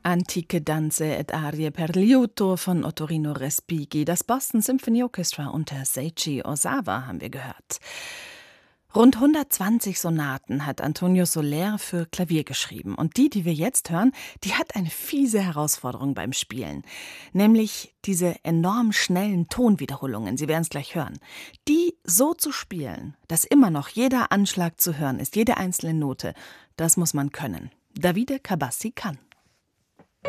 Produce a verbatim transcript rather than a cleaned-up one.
Antiche Danze et Arie per liuto von Ottorino Respighi. Das Boston Symphony Orchestra unter Seiji Ozawa haben wir gehört. Rund hundertzwanzig Sonaten hat Antonio Soler für Klavier geschrieben. Und die, die wir jetzt hören, die hat eine fiese Herausforderung beim Spielen. Nämlich diese enorm schnellen Tonwiederholungen, Sie werden es gleich hören. Die so zu spielen, dass immer noch jeder Anschlag zu hören ist, jede einzelne Note, das muss man können. Davide Cabassi kann.